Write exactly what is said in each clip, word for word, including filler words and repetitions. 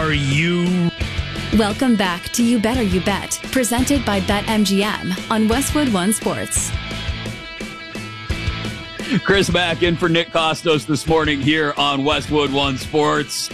Are you? Welcome back to You Better You Bet, presented by BetMGM on Westwood One Sports. Chris Mack in for Nick Costos this morning here on Westwood One Sports.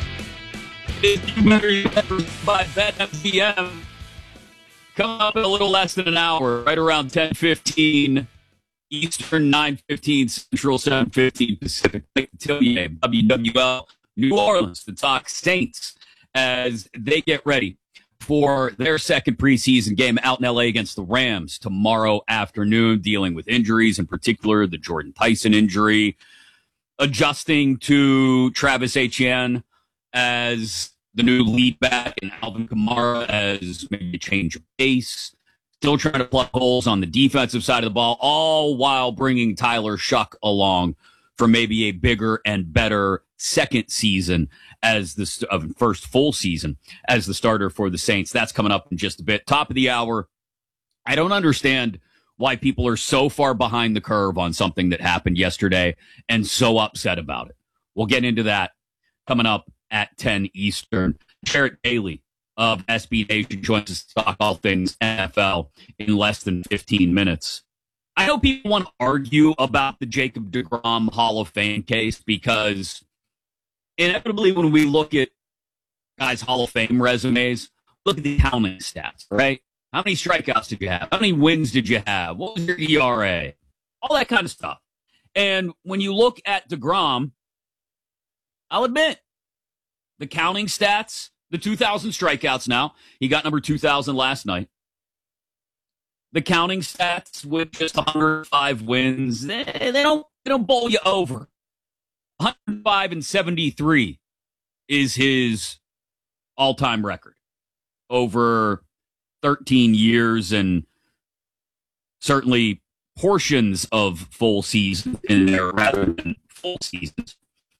You Better You Bet by BetMGM. Coming up in a little less than an hour, right around ten fifteen Eastern, nine fifteen Central, seven fifteen Pacific. Tillier, W W L, New Orleans, the Talk Saints, as they get ready for their second preseason game out in L A against the Rams tomorrow afternoon, dealing with injuries, in particular the Jordan Tyson injury, adjusting to Travis Etienne as the new lead back and Alvin Kamara as maybe a change of pace. Still trying to plug holes on the defensive side of the ball, all while bringing Tyler Shuck along for maybe a bigger and better second season as the of first full season as the starter for the Saints. That's coming up in just a bit. Top of the hour. I don't understand why people are so far behind the curve on something that happened yesterday and so upset about it. We'll get into that coming up at ten Eastern. Jarrett Daly of S B Nation joins us to talk all things N F L in less than fifteen minutes. I know people want to argue about the Jacob deGrom Hall of Fame case because inevitably when we look at guys' Hall of Fame resumes, look at the counting stats, right? How many strikeouts did you have? How many wins did you have? What was your E R A? All that kind of stuff. And when you look at deGrom, I'll admit, the counting stats, the two thousand strikeouts now. He got number two thousand last night. The counting stats with just one hundred five wins, they, they don't they don't bowl you over. one hundred five and seventy-three is his all-time record over thirteen years and certainly portions of full season in there rather than full seasons.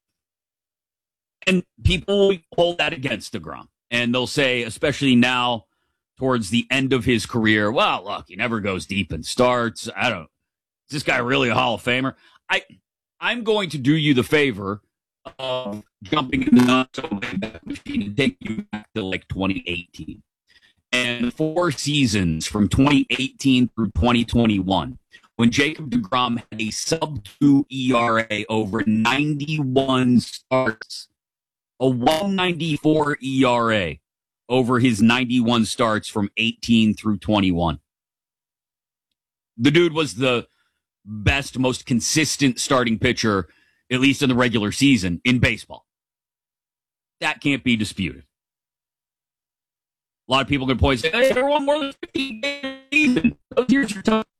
And people hold that against deGrom. And they'll say, especially now towards the end of his career, well, look, he never goes deep in starts. I don't, is this guy really a Hall of Famer? I, I'm going to do you the favor of jumping in the not-so-way-back machine and take you back to like twenty eighteen. And four seasons from twenty eighteen through twenty twenty-one, when Jacob deGrom had a sub two E R A over ninety-one starts, a one ninety-four E R A over his ninety-one starts from eighteen through twenty-one. The dude was the best, most consistent starting pitcher, at least in the regular season, in baseball. That can't be disputed. A lot of people can point and say, hey, everyone more than fifteen games a season. Here's your time.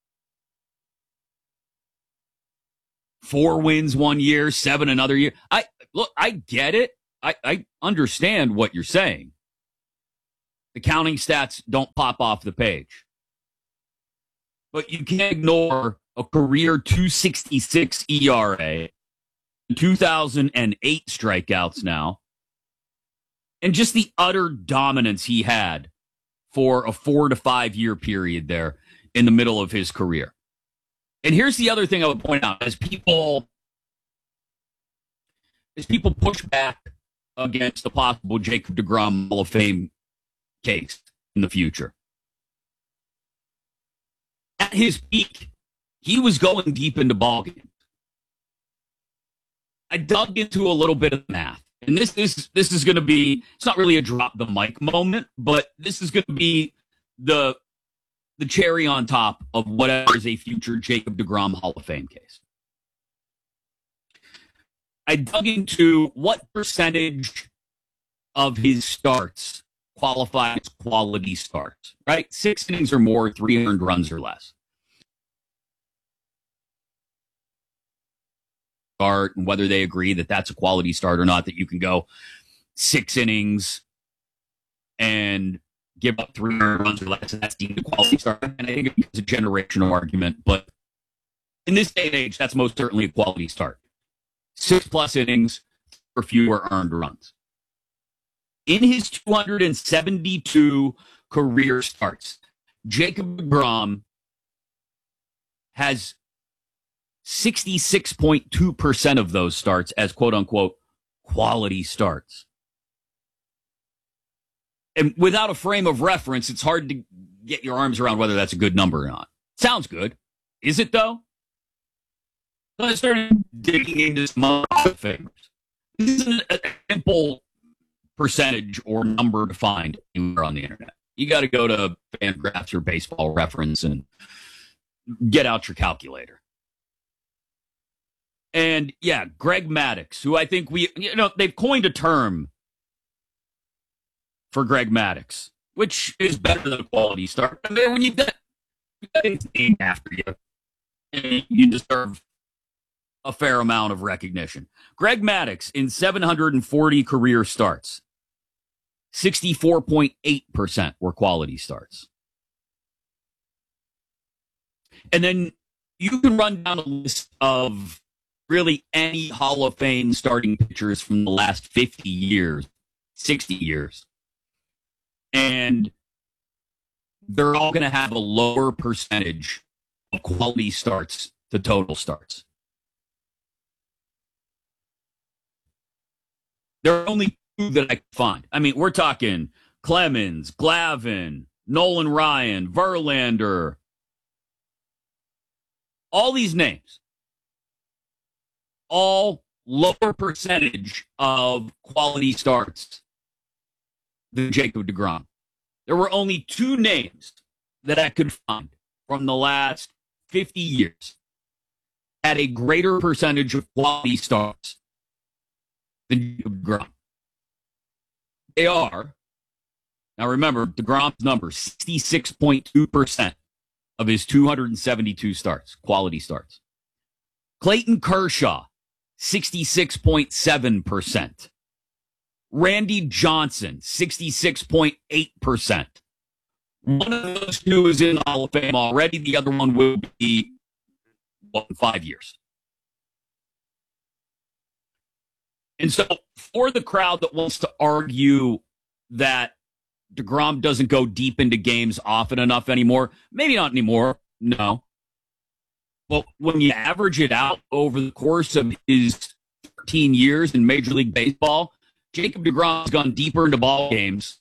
Four wins one year, seven another year. I look, I get it. I, I understand what you're saying. The counting stats don't pop off the page. But you can't ignore a career two sixty-six E R A, two thousand eight strikeouts now, and just the utter dominance he had for a four to five year period there in the middle of his career. And here's the other thing I would point out as people, as people push back against the possible Jacob deGrom Hall of Fame case in the future. At his peak, he was going deep into ball games. I dug into a little bit of math. And this, this, this is going to be, it's not really a drop the mic moment, but this is going to be the, the cherry on top of whatever is a future Jacob deGrom Hall of Fame case. I dug into what percentage of his starts qualify as quality starts, right? Six innings or more, three earned runs or less. Start and whether they agree that that's a quality start or not, that you can go six innings and give up three earned runs or less, and that's deemed a quality start. And I think it's a generational argument, but in this day and age, that's most certainly a quality start. Six plus innings for fewer earned runs. In his two hundred seventy-two career starts, Jacob deGrom has sixty-six point two percent of those starts as quote-unquote quality starts. And without a frame of reference, it's hard to get your arms around whether that's a good number or not. Sounds good. Is it, though? So I started digging into some other figures. This isn't a simple percentage or number to find anywhere on the internet. You got to go to Fangraphs or Baseball Reference and get out your calculator. And, yeah, Greg Maddux, who I think we, you know, they've coined a term for Greg Maddux, which is better than a quality start. I mean, when you've got, you've got things named after you, you deserve a fair amount of recognition. Greg Maddux, in seven hundred forty career starts, sixty-four point eight percent were quality starts. And then you can run down a list of really any Hall of Fame starting pitchers from the last fifty years, sixty years. And they're all going to have a lower percentage of quality starts to total starts. There are only two that I can find. I mean, we're talking Clemens, Glavine, Nolan Ryan, Verlander. All these names. All lower percentage of quality starts than Jacob deGrom. There were only two names that I could find from the last fifty years at a greater percentage of quality starts than Jacob deGrom. They are, now remember, deGrom's number, sixty-six point two percent of his two hundred seventy-two starts, quality starts. Clayton Kershaw, sixty-six point seven percent. Randy Johnson, sixty-six point eight percent. One of those two is in the Hall of Fame already. The other one will be well, in five years. And so for the crowd that wants to argue that deGrom doesn't go deep into games often enough anymore, maybe not anymore, no. Well, when you average it out over the course of his thirteen years in Major League Baseball, Jacob deGrom has gone deeper into ball games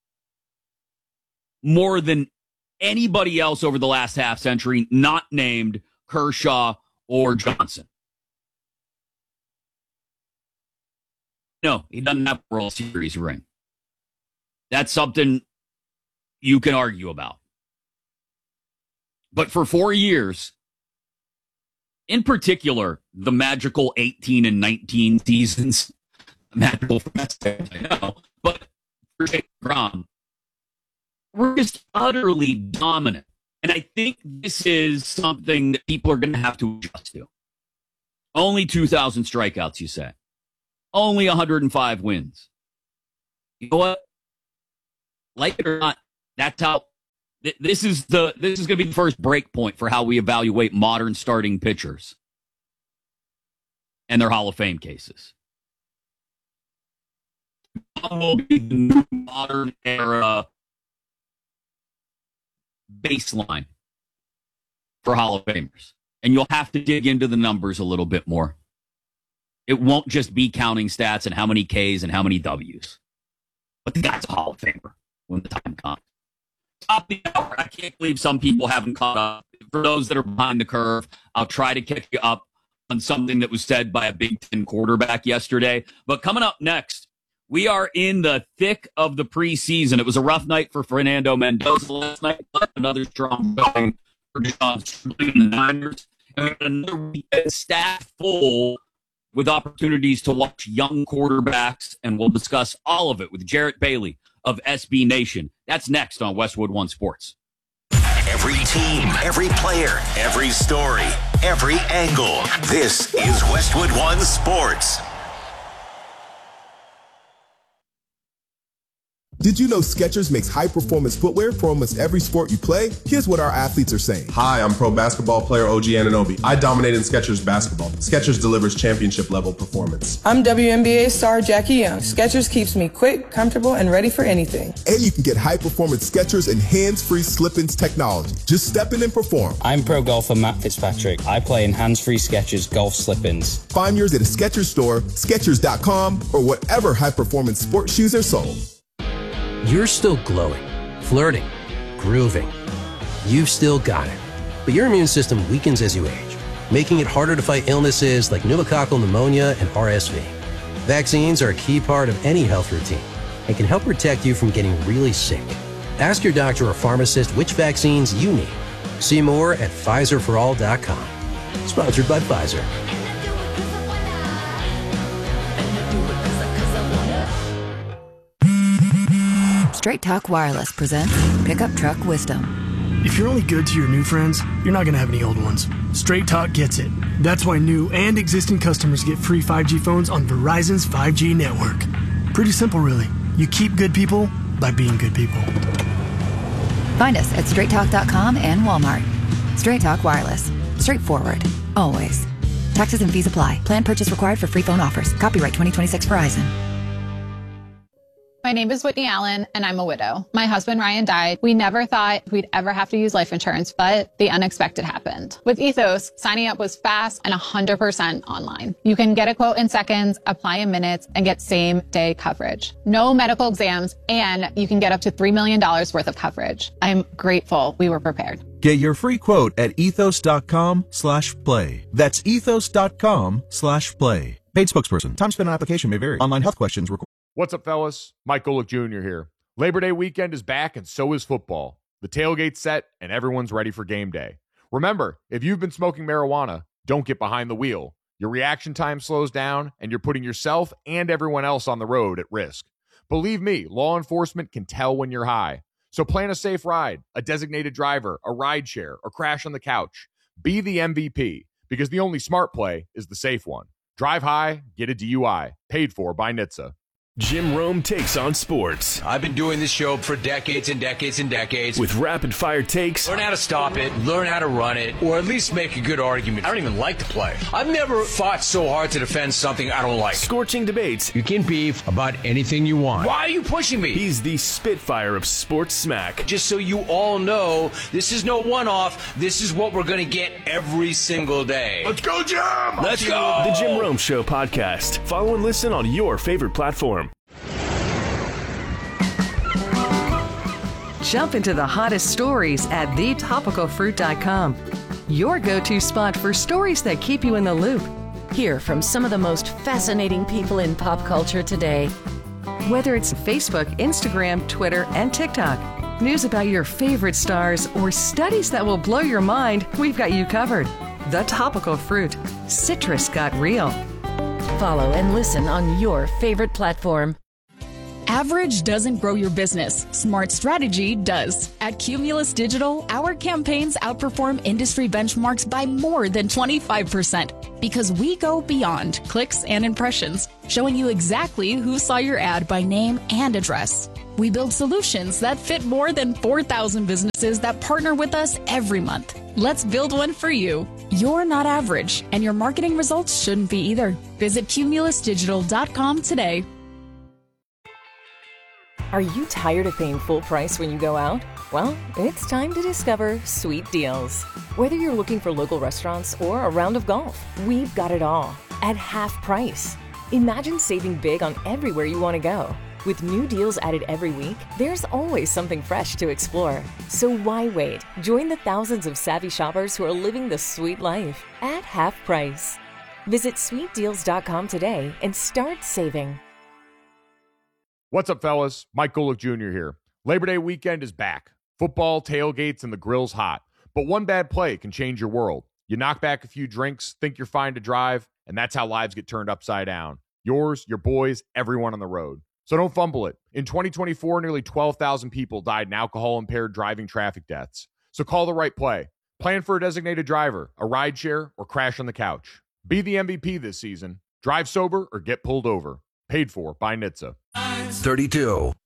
more than anybody else over the last half century, not named Kershaw or Johnson. No, he doesn't have a World Series ring. That's something you can argue about. But for four years, in particular, the magical eighteen and nineteen seasons, magical for that, I know, but for Jacob deGrom, we're just utterly dominant. And I think this is something that people are going to have to adjust to. Only two thousand strikeouts, you say. Only one hundred five wins. You know what? Like it or not, that's how th- this is the this is going to be the first break point for how we evaluate modern starting pitchers and their Hall of Fame cases. Will be the new modern era baseline for Hall of Famers. And you'll have to dig into the numbers a little bit more. It won't just be counting stats and how many Ks and how many Ws. But the guy's a Hall of Famer when the time comes. Top of the hour. I can't believe some people haven't caught up. For those that are behind the curve, I'll try to catch you up on something that was said by a Big Ten quarterback yesterday. But coming up next, we are in the thick of the preseason. It was a rough night for Fernando Mendoza last night, but another strong showing for Deshaun Strickland and the Niners. And another weekend staff full with opportunities to watch young quarterbacks, and we'll discuss all of it with Jarrett Bailey of S B Nation. That's next on Westwood One Sports. Every team, every player, every story, every angle. This is Westwood One Sports. Did you know Skechers makes high-performance footwear for almost every sport you play? Here's what our athletes are saying. Hi, I'm pro basketball player O G Anunoby. I dominate in Skechers basketball. Skechers delivers championship-level performance. I'm W N B A star Jackie Young. Skechers keeps me quick, comfortable, and ready for anything. And you can get high-performance Skechers and hands-free slip-ins technology. Just step in and perform. I'm pro golfer Matt Fitzpatrick. I play in hands-free Skechers golf slip-ins. Find yours at a Skechers store, Skechers dot com, or whatever high-performance sports shoes are sold. You're still glowing, flirting, grooving. You've still got it. But your immune system weakens as you age, making it harder to fight illnesses like pneumococcal pneumonia and R S V. Vaccines are a key part of any health routine and can help protect you from getting really sick. Ask your doctor or pharmacist which vaccines you need. See more at Pfizer for all dot com. Sponsored by Pfizer. Straight Talk Wireless presents Pickup Truck Wisdom. If you're only good to your new friends, you're not going to have any old ones. Straight Talk gets it. That's why new and existing customers get free five G phones on Verizon's five G network. Pretty simple, really. You keep good people by being good people. Find us at straight talk dot com and Walmart. Straight Talk Wireless. Straightforward. Always. Taxes and fees apply. Plan purchase required for free phone offers. Copyright twenty twenty-six Verizon. My name is Whitney Allen, and I'm a widow. My husband, Ryan, died. We never thought we'd ever have to use life insurance, but the unexpected happened. With Ethos, signing up was fast and one hundred percent online. You can get a quote in seconds, apply in minutes, and get same-day coverage. No medical exams, and you can get up to three million dollars worth of coverage. I'm grateful we were prepared. Get your free quote at ethos.com slash play. That's ethos.com slash play. Paid spokesperson. Time spent on application may vary. Online health questions required. What's up, fellas? Mike Golick Junior here. Labor Day weekend is back, and so is football. The tailgate's set, and everyone's ready for game day. Remember, if you've been smoking marijuana, don't get behind the wheel. Your reaction time slows down, and you're putting yourself and everyone else on the road at risk. Believe me, law enforcement can tell when you're high. So plan a safe ride, a designated driver, a ride share, or crash on the couch. Be the M V P, because the only smart play is the safe one. Drive high, get a D U I. Paid for by N H T S A. Jim Rome takes on sports. I've been doing this show for decades and decades and decades. With rapid-fire takes. Learn how to stop it, learn how to run it, or at least make a good argument. I don't even like the play. I've never fought so hard to defend something I don't like. Scorching debates. You can beef about anything you want. Why are you pushing me? He's the Spitfire of sports smack. Just so you all know, this is no one-off. This is what we're going to get every single day. Let's go, Jim! Let's go! The Jim Rome Show podcast. Follow and listen on your favorite platform. Jump into the hottest stories at the topical fruit dot com. Your go-to spot for stories that keep you in the loop. Hear from some of the most fascinating people in pop culture today. Whether it's Facebook, Instagram, Twitter, and TikTok, news about your favorite stars, or studies that will blow your mind, we've got you covered. The Topical Fruit. Citrus got real. Follow and listen on your favorite platform. Average doesn't grow your business. Smart strategy does. At Cumulus Digital, our campaigns outperform industry benchmarks by more than twenty-five percent because we go beyond clicks and impressions, showing you exactly who saw your ad by name and address. We build solutions that fit more than four thousand businesses that partner with us every month. Let's build one for you. You're not average, and your marketing results shouldn't be either. Visit cumulus digital dot com today. Are you tired of paying full price when you go out? Well, it's time to discover Sweet Deals. Whether you're looking for local restaurants or a round of golf, we've got it all at half price. Imagine saving big on everywhere you want to go. With new deals added every week, there's always something fresh to explore. So why wait? Join the thousands of savvy shoppers who are living the sweet life at half price. Visit sweet deals dot com today and start saving. What's up, fellas? Mike Golick Junior here. Labor Day weekend is back. Football, tailgates, and the grill's hot. But one bad play can change your world. You knock back a few drinks, think you're fine to drive, and that's how lives get turned upside down. Yours, your boys, everyone on the road. So don't fumble it. In twenty twenty-four, nearly twelve thousand people died in alcohol-impaired driving traffic deaths. So call the right play. Plan for a designated driver, a ride share, or crash on the couch. Be the M V P this season. Drive sober or get pulled over. Paid for by N H T S A. thirty-two.